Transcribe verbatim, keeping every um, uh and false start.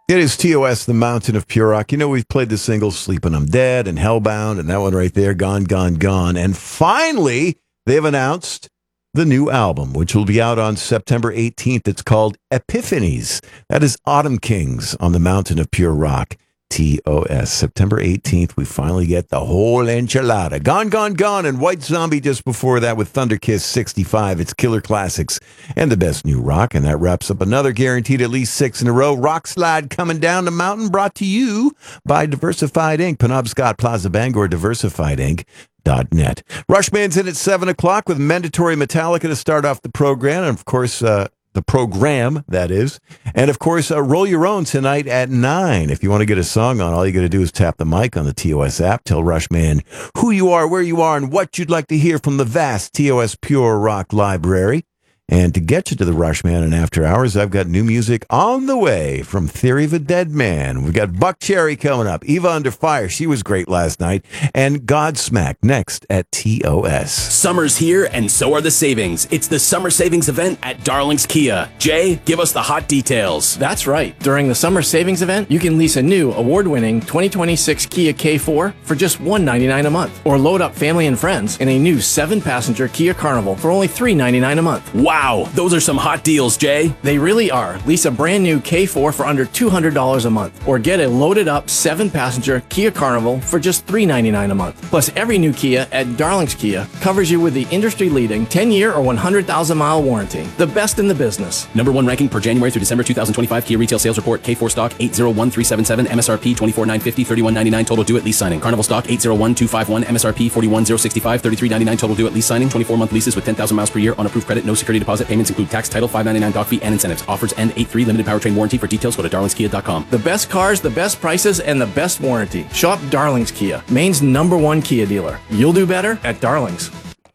It is T O S, the Mountain of Pure Rock. You know, we've played the singles Sleeping I'm Dead and Hellbound, and that one right there, Gone, Gone, Gone. And finally, they've announced the new album, which will be out on September eighteenth. It's called Epiphanies. That is Autumn Kings on the Mountain of Pure Rock. T O S. September eighteenth, we finally get the whole enchilada. Gone, Gone, Gone, and White Zombie just before that with Thunder Kiss sixty-five. It's Killer Classics and the best new rock, and that wraps up another guaranteed at least six in a row. Rock Slide coming down the mountain, brought to you by Diversified Incorporated. Penobscot Plaza Bangor, Diversified Inc. Dot net. Rushman's in at seven o'clock with Mandatory Metallica to start off the program, and of course, uh, the program, that is. And, of course, uh, Roll Your Own tonight at nine. If you want to get a song on, all you got to do is tap the mic on the T O S app. Tell Rushman who you are, where you are, and what you'd like to hear from the vast T O S Pure Rock library. And to get you to the Rushman and After Hours, I've got new music on the way from Theory of a Dead Man. We've got Buck Cherry coming up. Eva Under Fire, she was great last night. And Godsmack next at T O S. Summer's here, and so are the savings. It's the Summer Savings Event at Darling's Kia. Jay, give us the hot details. That's right. During the Summer Savings Event, you can lease a new award-winning twenty twenty-six Kia K four for just one hundred ninety-nine dollars a month. Or load up family and friends in a new seven-passenger Kia Carnival for only three hundred ninety-nine dollars a month. Wow. Wow, those are some hot deals, Jay. They really are. Lease a brand new K four for under two hundred dollars a month, or get a loaded up seven-passenger Kia Carnival for just three hundred ninety-nine dollars a month. Plus, every new Kia at Darling's Kia covers you with the industry-leading ten-year or one hundred thousand mile warranty. The best in the business. Number one ranking per January through December two thousand twenty-five Kia retail sales report. K four stock eight zero one three seven seven, M S R P twenty-four thousand nine hundred fifty dollars, thirty-one ninety-nine total due at lease signing. Carnival stock eight zero one two five one, M S R P forty-one thousand sixty-five, thirty-three ninety-nine total due at lease signing. twenty-four month leases with ten thousand miles per year on approved credit. No security deposit. Payments include tax, title, five ninety-nine doc fee, and incentives. Offers end eight three, limited powertrain warranty. For details, go to darlings kia dot com. The best cars, the best prices, and the best warranty. Shop Darling's Kia, Maine's number one Kia dealer. You'll do better at Darling's.